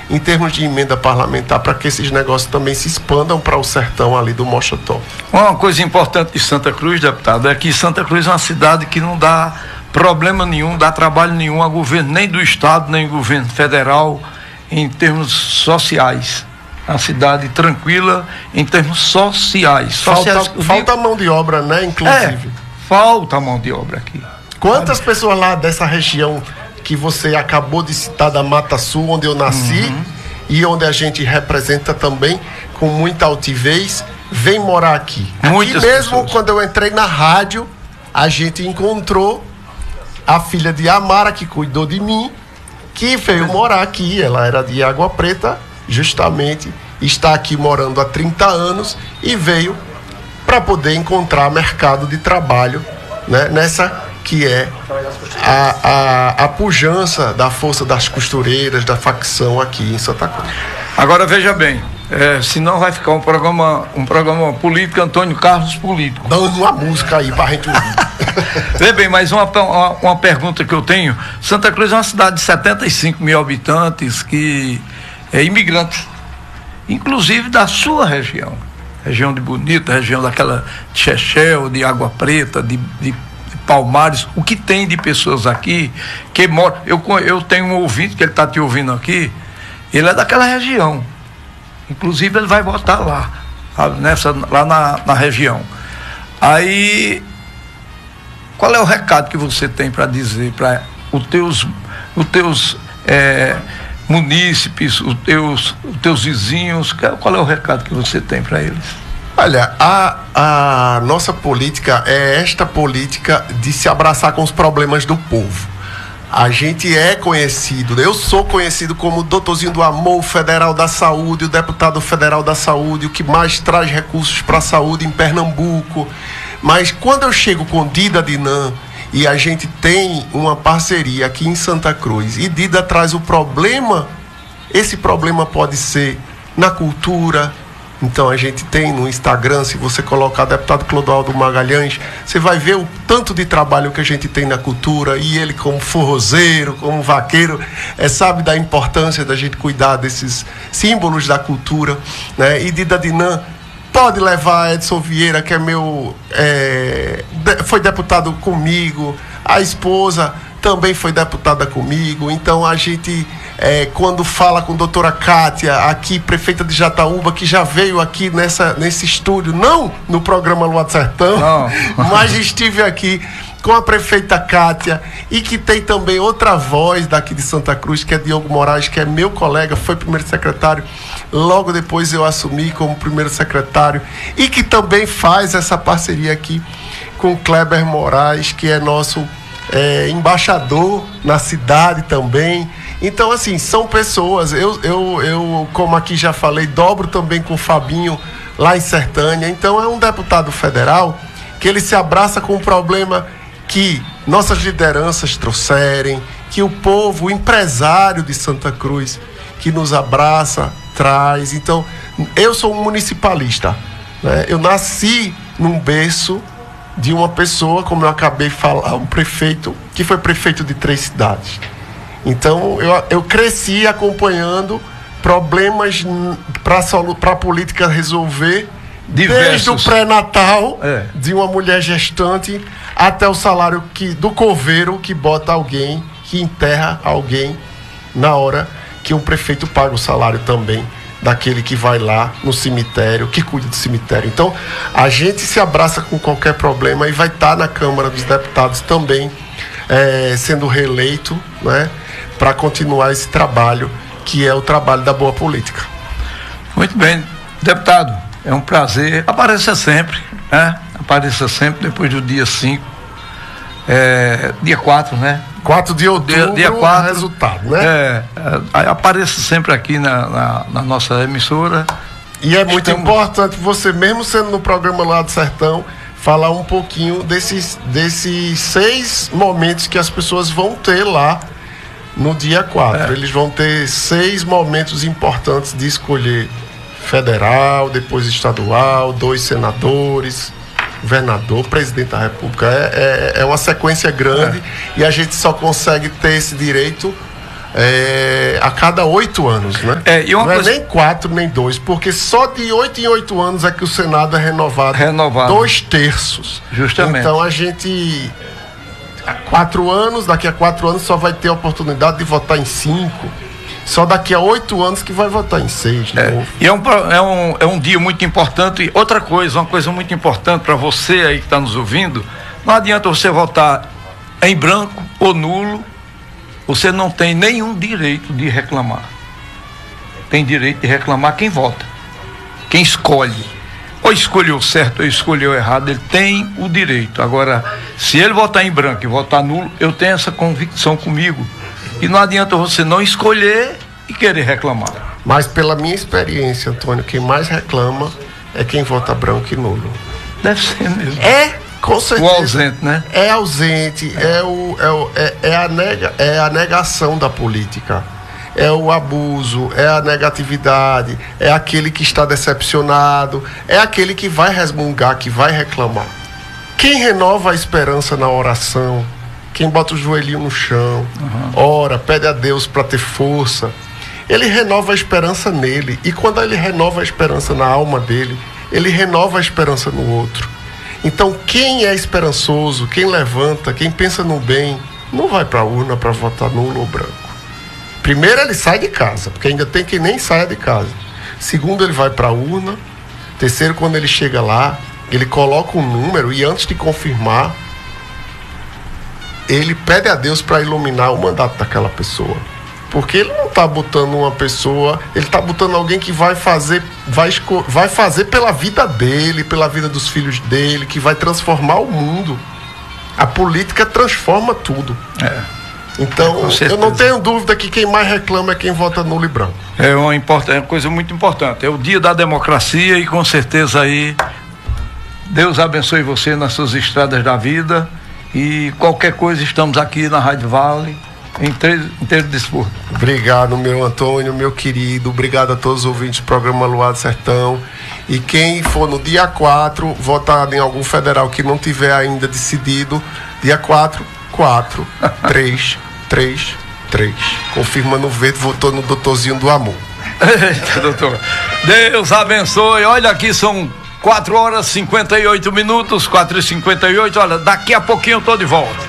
em termos de emenda parlamentar, para que esses negócios também se expandam para o sertão ali do Mochotó. Uma coisa importante de Santa Cruz, deputado, é que Santa Cruz é uma cidade que não dá problema nenhum, dá trabalho nenhum a governo nem do estado, nem governo federal, em termos sociais. A cidade tranquila em termos sociais. Falta mão de obra, né, inclusive. Falta mão de obra aqui. Quantas pessoas lá dessa região que você acabou de citar, da Mata Sul, onde eu nasci, e onde a gente representa também com muita altivez, vem morar aqui? Muitas aqui mesmo, pessoas. Quando eu entrei na rádio, a gente encontrou a filha de Amara, que cuidou de mim, que veio morar aqui. Ela era de Água Preta, justamente, está aqui morando há 30 anos e veio para poder encontrar mercado de trabalho, né, nessa que é a pujança da força das costureiras, da facção aqui em Santa Cruz. Agora veja bem, senão vai ficar um programa político, Antônio Carlos político. Dando uma música aí pra gente ouvir. Vê bem, mas uma pergunta que eu tenho: Santa Cruz é uma cidade de 75 mil habitantes que é imigrantes, inclusive da sua região de Bonito, região daquela de Chechel, de Água Preta, de Palmares. O que tem de pessoas aqui que moram? Eu tenho um ouvinte que ele está te ouvindo aqui, ele é daquela região, inclusive ele vai votar lá na região. Aí, qual é o recado que você tem para dizer para os teus munícipes, os teus vizinhos? Qual é o recado que você tem para eles? Olha, a nossa política é esta política de se abraçar com os problemas do povo. A gente é conhecido, eu sou conhecido como o doutorzinho do amor, o federal da saúde, o deputado federal da saúde, o que mais traz recursos para a saúde em Pernambuco. Mas quando eu chego com Dida Dinan e a gente tem uma parceria aqui em Santa Cruz e Dida traz o problema, esse problema pode ser na cultura. Então a gente tem no Instagram, se você colocar deputado Clodoaldo Magalhães, você vai ver o tanto de trabalho que a gente tem na cultura, e ele como forrozeiro, como vaqueiro, sabe da importância da gente cuidar desses símbolos da cultura, né? E Dida Dinan pode levar Edson Vieira, que foi deputado comigo, a esposa também foi deputada comigo. Então a gente, quando fala com a doutora Kátia, aqui, prefeita de Jataúba, que já veio aqui nesse estúdio, não no programa Lua do Sertão, mas estive aqui com a prefeita Kátia, e que tem também outra voz daqui de Santa Cruz, que é Diogo Moraes, que é meu colega, foi primeiro secretário, logo depois eu assumi como primeiro secretário, e que também faz essa parceria aqui com Kleber Moraes, que é nosso embaixador na cidade também. Então, assim, são pessoas, eu como aqui já falei, dobro também com o Fabinho lá em Sertânia. Então é um deputado federal que ele se abraça com o problema que nossas lideranças trouxerem, que o povo, o empresário de Santa Cruz, que nos abraça, traz. Então, eu sou um municipalista, né? Eu nasci num berço de uma pessoa, como eu acabei de falar, um prefeito, que foi prefeito de 3 cidades. Então, eu cresci acompanhando problemas para a política resolver, desde o pré-natal de uma mulher gestante até o salário do coveiro, que bota alguém, que enterra alguém na hora que um prefeito paga o salário também daquele que vai lá no cemitério, que cuida do cemitério. Então, a gente se abraça com qualquer problema e vai estar na Câmara dos Deputados também, sendo reeleito, né, para continuar esse trabalho, que é o trabalho da boa política. Muito bem, deputado, é um prazer. Apareça sempre, né? Apareça sempre depois do dia 5, dia 4, né? 4 de outubro, dia 4, resultado, né? Apareça sempre aqui na nossa emissora. E é muito importante você, mesmo sendo no programa Lá do Sertão, falar um pouquinho desses 6 momentos que as pessoas vão ter lá no dia 4. Eles vão ter 6 momentos importantes de escolher federal, depois estadual, 2 senadores, governador, presidente da República. É uma sequência grande, e a gente só consegue ter esse direito a cada 8 anos, né? Não é nem 4, nem 2, porque só de 8 em 8 anos é que o Senado é renovado. 2/3. Justamente. Então a gente, 4 anos, daqui a 4 anos só vai ter a oportunidade de votar em 5. Só daqui a 8 anos que vai votar em 6. E é um dia muito importante. E outra coisa, uma coisa muito importante para você aí que está nos ouvindo, não adianta você votar em branco ou nulo, você não tem nenhum direito de reclamar. Tem direito de reclamar quem vota, quem escolhe. Ou escolheu certo ou escolheu errado, ele tem o direito. Agora, se ele votar em branco e votar nulo, eu tenho essa convicção comigo. E não adianta você não escolher e querer reclamar. Mas pela minha experiência, Antônio, quem mais reclama é quem vota branco e nulo. Deve ser mesmo. Com certeza. O ausente, né? É ausente, é a negação da política, é o abuso, é a negatividade, é aquele que está decepcionado, é aquele que vai resmungar, que vai reclamar. Quem renova a esperança na oração, quem bota o joelhinho no chão, ora, pede a Deus para ter força, ele renova a esperança nele. E quando ele renova a esperança na alma dele, ele renova a esperança no outro. Então, quem é esperançoso, quem levanta, quem pensa no bem, não vai para a urna para votar nulo ou branco. Primeiro, ele sai de casa, porque ainda tem quem nem saia de casa. Segundo, ele vai para a urna. Terceiro, quando ele chega lá, ele coloca um número e antes de confirmar, ele pede a Deus para iluminar o mandato daquela pessoa. Porque ele não está botando uma pessoa, ele está botando alguém que vai fazer pela vida dele, pela vida dos filhos dele, que vai transformar o mundo. A política transforma tudo. Então, eu não tenho dúvida que quem mais reclama é quem vota nulo e branco. É uma coisa muito importante. É o dia da democracia e com certeza aí Deus abençoe você nas suas estradas da vida. E qualquer coisa, estamos aqui na Rádio Vale, inteiro desporto. Obrigado, meu Antônio, meu querido. Obrigado a todos os ouvintes do programa Luar do Sertão. E quem for no dia 4 votar em algum federal que não tiver ainda decidido, dia 4, 3. Confirma no verde, votou no doutorzinho do amor. Eita, doutor. Deus abençoe. Olha aqui, são 4 horas e 58 minutos, 4h58. Olha, daqui a pouquinho eu tô de volta.